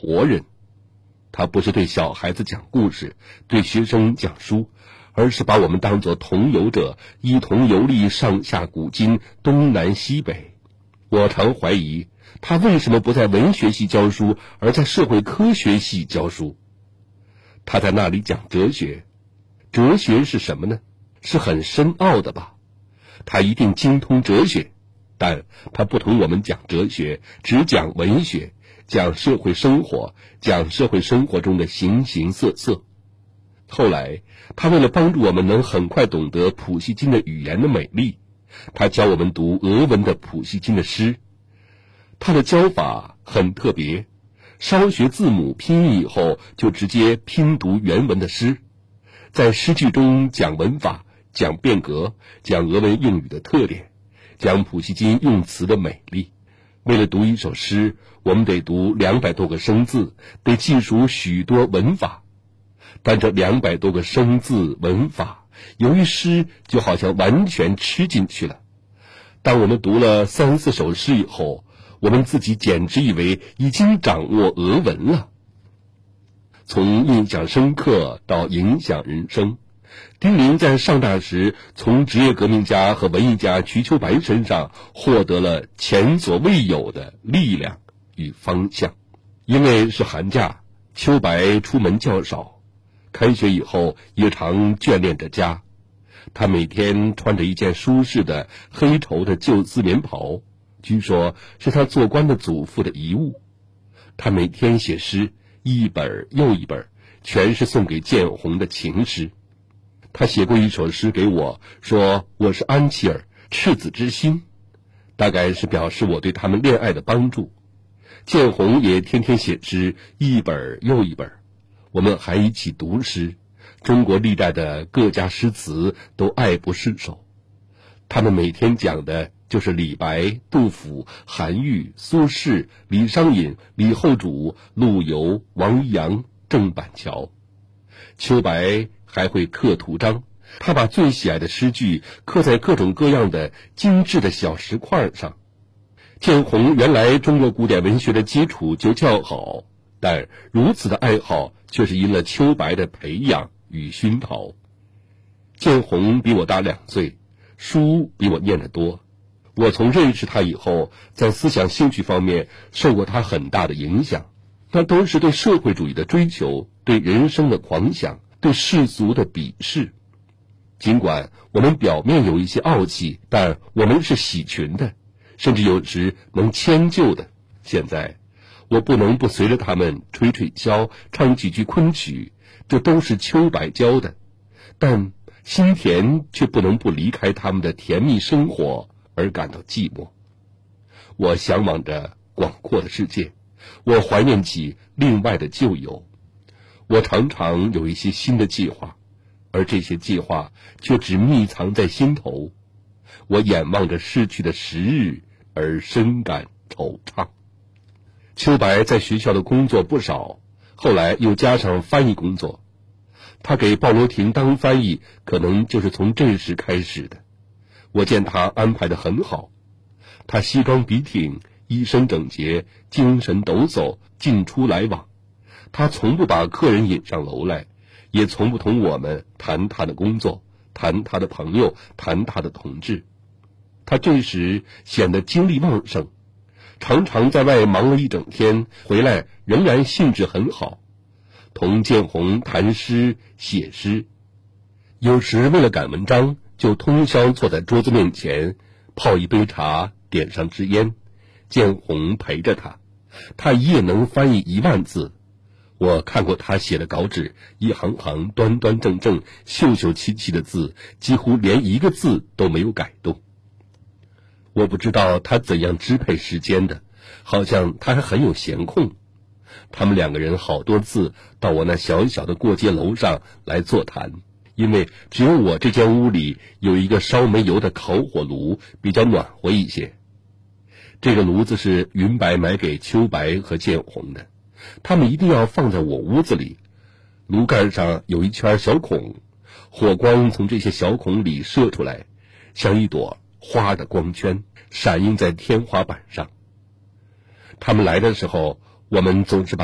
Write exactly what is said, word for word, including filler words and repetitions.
活人。他不是对小孩子讲故事，对学生讲书，而是把我们当作同游者，一同游历上下古今，东南西北。我常怀疑他为什么不在文学系教书，而在社会科学系教书。他在那里讲哲学，哲学是什么呢？是很深奥的吧？他一定精通哲学，但他不同我们讲哲学，只讲文学，讲社会生活，讲社会生活中的形形色色。后来他为了帮助我们能很快懂得普希金的语言的美丽，他教我们读俄文的普希金的诗。他的教法很特别，稍学字母拼音以后就直接拼读原文的诗，在诗句中讲文法，讲变革，讲俄文用语的特点，讲普希金用词的美丽。为了读一首诗，我们得读两百多个生字，得记熟许多文法。但这两百多个生字文法，由于诗就好像完全吃进去了。当我们读了三四首诗以后，我们自己简直以为已经掌握俄文了。从印象深刻到影响人生，丁玲在上大时从职业革命家和文艺家瞿秋白身上获得了前所未有的力量与方向。因为是寒假，秋白出门较少，开学以后也常眷恋着家。他每天穿着一件舒适的黑绸的旧丝棉袍，据说是他做官的祖父的遗物。他每天写诗，一本又一本，全是送给建宏的情诗。他写过一首诗给我，说我是安琪儿，赤子之心，大概是表示我对他们恋爱的帮助。建宏也天天写诗，一本又一本，我们还一起读诗。中国历代的各家诗词都爱不释手，他们每天讲的就是李白、杜甫、韩愈、苏轼、李商隐、李后主、陆游、王一阳、郑板桥。秋白还会刻图章，他把最喜爱的诗句刻在各种各样的精致的小石块上。建宏原来中国古典文学的基础就较好，但如此的爱好却是因了秋白的培养与熏陶。建宏比我大两岁，书比我念得多。我从认识他以后，在思想兴趣方面受过他很大的影响，那都是对社会主义的追求，对人生的狂想，对世俗的鄙视。尽管我们表面有一些傲气，但我们是喜群的，甚至有时能迁就的。现在我不能不随着他们吹吹箫，唱几句昆曲，这都是秋白教的，但心田却不能不离开他们的甜蜜生活而感到寂寞。我向往着广阔的世界，我怀念起另外的旧友，我常常有一些新的计划，而这些计划却只密藏在心头。我眼望着逝去的时日而深感惆怅。秋白在学校的工作不少，后来又加上翻译工作。他给鲍罗廷当翻译，可能就是从这时开始的。我见他安排得很好，他西装笔挺，衣衫整洁，精神抖擞，进出来往。他从不把客人引上楼来，也从不同我们谈他的工作，谈他的朋友，谈他的同志。他这时显得精力旺盛，常常在外忙了一整天，回来仍然兴致很好，同建宏谈诗写诗。有时为了赶文章，就通宵坐在桌子面前，泡一杯茶，点上支烟，建宏陪着他。他一夜能翻译一万字。我看过他写的稿纸，一行行端端正正，秀秀气气的字，几乎连一个字都没有改动。我不知道他怎样支配时间的，好像他还很有闲空。他们两个人好多次到我那小小的过街楼上来座谈，因为只有我这间屋里有一个烧煤油的烤火炉，比较暖和一些。这个炉子是云白买给秋白和建宏的，他们一定要放在我屋子里。炉盖上有一圈小孔，火光从这些小孔里射出来，像一朵花的光圈，闪映在天花板上。他们来的时候，我们总是把